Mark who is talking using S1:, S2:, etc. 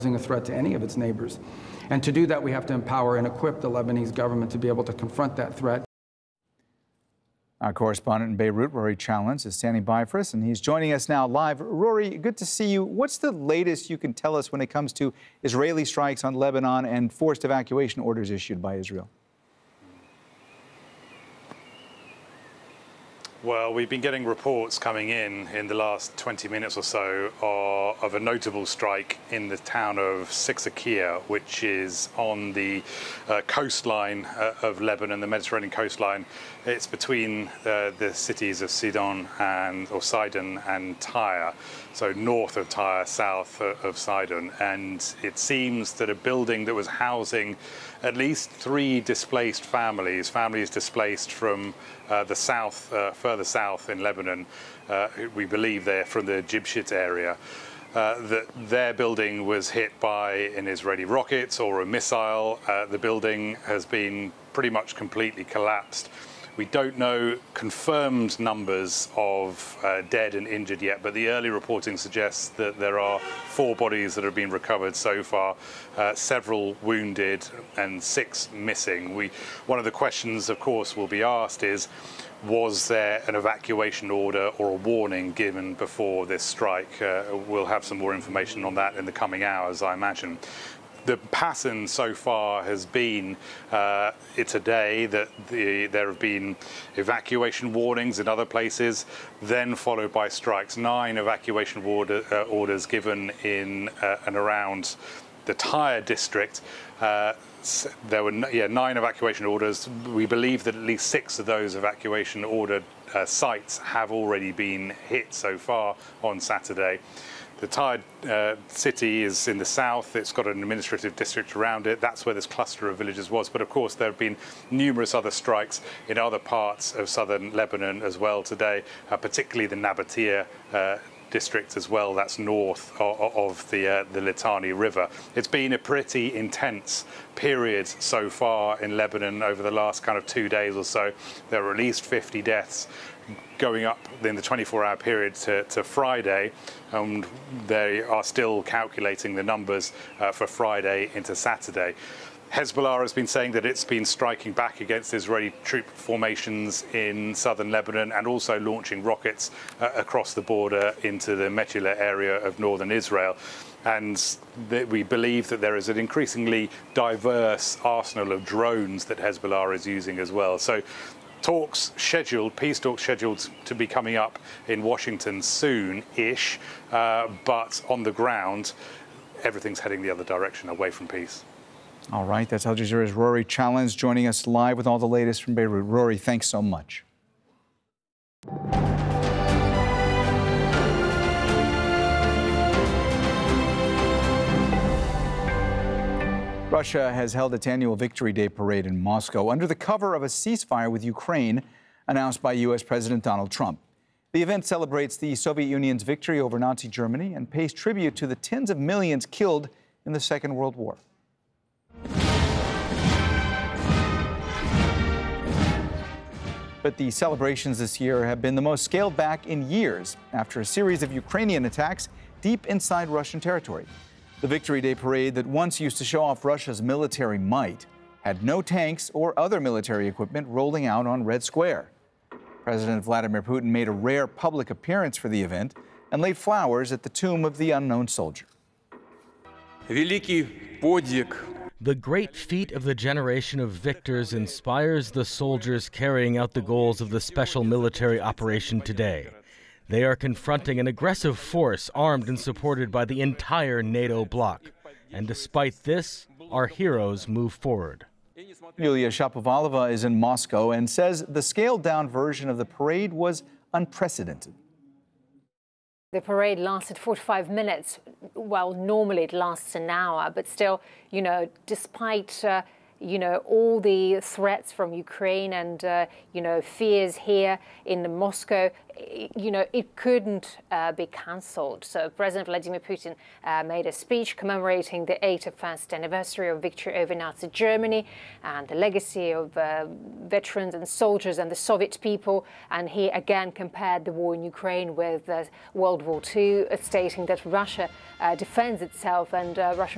S1: a threat to any of its neighbors. And to do that, we have to empower and equip the Lebanese government to be able to confront that threat.
S2: Our correspondent in Beirut, Rory Challens, is standing by for us, and he's joining us now live. Rory, good to see you. What's the latest you can tell us when it comes to Israeli strikes on Lebanon and forced evacuation orders issued by Israel?
S3: Well, we've been getting reports coming in the last 20 minutes or so of a notable strike in the town of Siksakir, which is on the coastline of Lebanon, the Mediterranean coastline. It's between the cities of Sidon and Tyre, so north of Tyre, south of Sidon. And it seems that a building that was housing at least 3 displaced families displaced from the south, further south in Lebanon, we believe they're from the Jibshit area, that their building was hit by an Israeli rocket or a missile. The building has been pretty much completely collapsed. We don't know confirmed numbers of dead and injured yet, but the early reporting suggests that there are 4 bodies that have been recovered so far, several wounded and 6 missing. One of the questions, of course, will be asked is, was there an evacuation order or a warning given before this strike? We'll have some more information on that in the coming hours, I imagine. The pattern so far has been today that there have been evacuation warnings in other places, then followed by strikes. 9 evacuation orders given in and around the Tyre district. There were 9 evacuation orders. We believe that at least 6 of those evacuation ordered sites have already been hit so far on Saturday. The Tyre city is in the south. It's got an administrative district around it. That's where this cluster of villages was. But of course, there have been numerous other strikes in other parts of southern Lebanon as well today, particularly the Nabatea district as well. That's north of the Litani River. It's been a pretty intense period so far in Lebanon over the last kind of 2 days or so. There were at least 50 deaths going up in the 24-hour period to Friday, and they are still calculating the numbers for Friday into Saturday. Hezbollah has been saying that it's been striking back against Israeli troop formations in southern Lebanon and also launching rockets across the border into the Metula area of northern Israel. And we believe that there is an increasingly diverse arsenal of drones that Hezbollah is using as well. So peace talks scheduled to be coming up in Washington soon-ish, but on the ground, everything's heading the other direction, away from peace.
S2: All right, that's Al Jazeera's Rory Challens joining us live with all the latest from Beirut. Rory, thanks so much. Russia has held its annual Victory Day parade in Moscow under the cover of a ceasefire with Ukraine announced by U.S. President Donald Trump. The event celebrates the Soviet Union's victory over Nazi Germany and pays tribute to the tens of millions killed in the Second World War. But the celebrations this year have been the most scaled back in years after a series of Ukrainian attacks deep inside Russian territory. The Victory Day parade that once used to show off Russia's military might had no tanks or other military equipment rolling out on Red Square. President Vladimir Putin made a rare public appearance for the event and laid flowers at the tomb of the unknown soldier.
S4: The great feat of the generation of victors inspires the soldiers carrying out the goals of the special military operation today. They are confronting an aggressive force armed and supported by the entire NATO bloc. And despite this, our heroes move forward.
S2: Yulia Shapovalova is in Moscow and says the scaled-down version of the parade was unprecedented.
S5: The parade lasted 45 minutes. Well, normally it lasts an hour, but still, despite, all the threats from Ukraine and, fears here in Moscow, it couldn't be cancelled. So President Vladimir Putin made a speech commemorating the 81st anniversary of victory over Nazi Germany and the legacy of veterans and soldiers and the Soviet people. And he again compared the war in Ukraine with World War II, stating that Russia defends itself and Russian